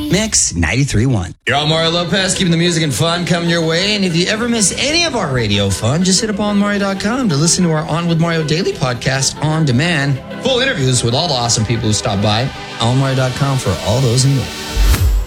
Mix 93.1. You're on Mario Lopez, keeping the music and fun coming your way. And if you ever miss any of our radio fun, just hit up onmario.com to listen to our On With Mario Daily podcast on demand. Full interviews with all the awesome people who stop by. onmario.com for all those and more.